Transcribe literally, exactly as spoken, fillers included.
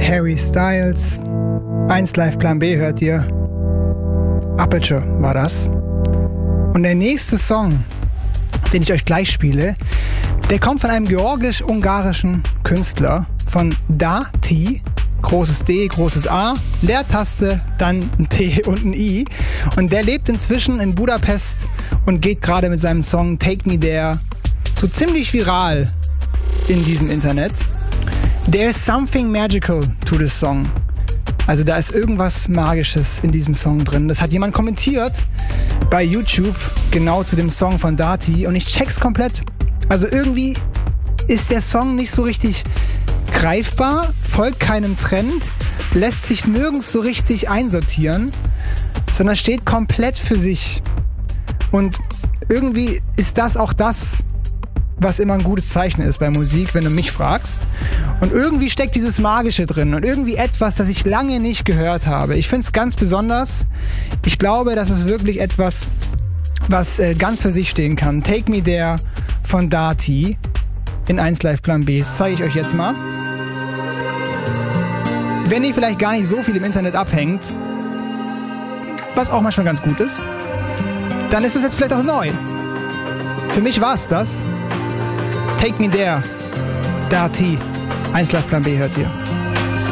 Harry Styles. eins Live Plan B hört ihr. Aperture war das. Und der nächste Song, den ich euch gleich spiele, der kommt von einem georgisch-ungarischen Künstler, von Dati, großes D, großes A, Leertaste, dann ein T und ein I. Und der lebt inzwischen in Budapest und geht gerade mit seinem Song Take Me There so ziemlich viral in diesem Internet. There's something magical to this song. Also da ist irgendwas Magisches in diesem Song drin. Das hat jemand kommentiert bei YouTube, genau zu dem Song von Dati. Und ich check's komplett. Also irgendwie ist der Song nicht so richtig greifbar, folgt keinem Trend, lässt sich nirgends so richtig einsortieren, sondern steht komplett für sich. Und irgendwie ist das auch das, was immer ein gutes Zeichen ist bei Musik, wenn du mich fragst. Und irgendwie steckt dieses Magische drin und irgendwie etwas, das ich lange nicht gehört habe. Ich finde es ganz besonders. Ich glaube, das ist wirklich etwas, was äh, ganz für sich stehen kann. Take Me There von Dati in eins Live Plan B. Das zeige ich euch jetzt mal. Wenn ihr vielleicht gar nicht so viel im Internet abhängt, was auch manchmal ganz gut ist, dann ist es jetzt vielleicht auch neu. Für mich war es das. Take Me There, Dati, eins Live Plan B hört ihr.